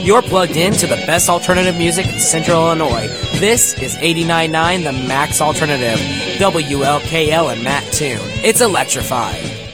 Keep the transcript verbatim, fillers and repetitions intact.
You're plugged in to the best alternative music in Central Illinois. This is eighty-nine point nine The Max Alternative, W L K L and Mattoon. It's electrified.